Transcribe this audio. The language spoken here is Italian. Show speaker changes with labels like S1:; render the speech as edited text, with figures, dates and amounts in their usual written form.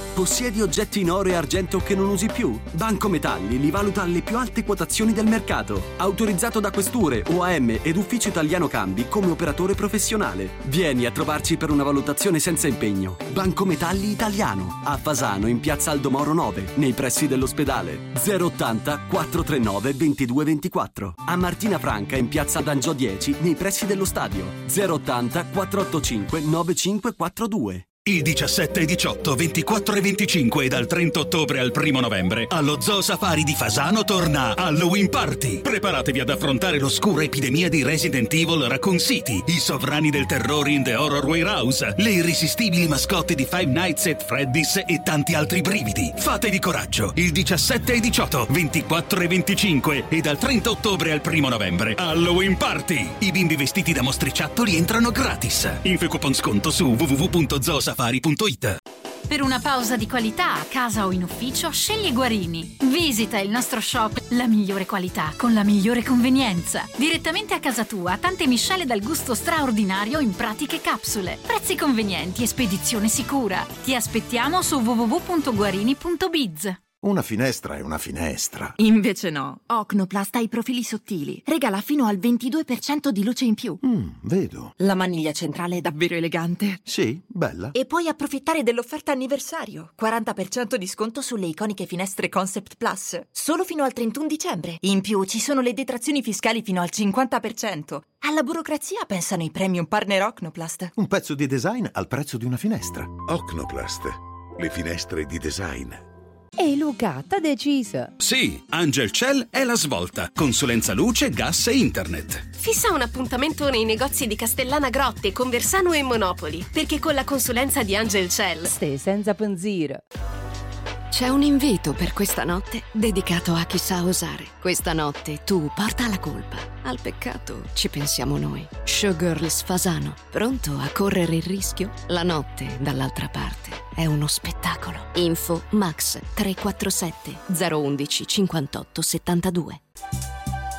S1: Possiedi oggetti in oro e argento che non usi più? Banco Metalli li valuta alle più alte quotazioni del mercato. Autorizzato da questure, OAM ed Ufficio Italiano Cambi come operatore professionale. Vieni a trovarci per una valutazione senza impegno. Banco Metalli Italiano. A Fasano in piazza Aldomoro 9, nei pressi dell'ospedale. 080 439 2224. A Martina Franca in piazza D'Angio 10, nei pressi dello stadio. 080 485 9542.
S2: Il 17, 18, 24 e 25 e dal 30 ottobre al 1 novembre allo Zoo Safari di Fasano torna Halloween Party. Preparatevi ad affrontare l'oscura epidemia di Resident Evil Raccoon City, i sovrani del terrore in The Horror Warehouse, le irresistibili mascotte di Five Nights at Freddy's e tanti altri brividi. Fatevi coraggio, il 17 e 18, 24 e 25 e dal 30 ottobre al 1 novembre Halloween Party. I bimbi vestiti da mostriciattoli entrano gratis. Info e coupon sconto su www.zoosafari.it.
S3: Per una pausa di qualità a casa o in ufficio, scegli Guarini. Visita il nostro shop, la migliore qualità con la migliore convenienza. Direttamente a casa tua, tante miscele dal gusto straordinario in pratiche capsule. Prezzi convenienti e spedizione sicura. Ti aspettiamo su www.guarini.biz.
S4: Una finestra è una finestra.
S5: Invece no. Ocnoplast ha i profili sottili. Regala fino al 22% di luce in più.
S4: Vedo.
S5: La maniglia centrale è davvero elegante.
S4: Sì, bella.
S5: E puoi approfittare dell'offerta anniversario. 40% di sconto sulle iconiche finestre Concept Plus. Solo fino al 31 dicembre. In più ci sono le detrazioni fiscali fino al 50%. Alla burocrazia pensano i premium partner Ocnoplast.
S4: Un pezzo di design al prezzo di una finestra.
S6: Ocnoplast. Le finestre di design.
S7: Ehi Luca, t'ha deciso?
S2: Sì, Angel Cell è la svolta. Consulenza luce, gas e internet.
S8: Fissa un appuntamento nei negozi di Castellana Grotte, Conversano e Monopoli, perché con la consulenza di Angel Cell
S7: Stai senza pensiero.
S9: C'è un invito per questa notte dedicato a chi sa osare. Questa notte tu porta la colpa. Al peccato ci pensiamo noi. Showgirls Fasano, pronto a correre il rischio? La notte dall'altra parte è uno spettacolo. Info Max 347 011 58 72.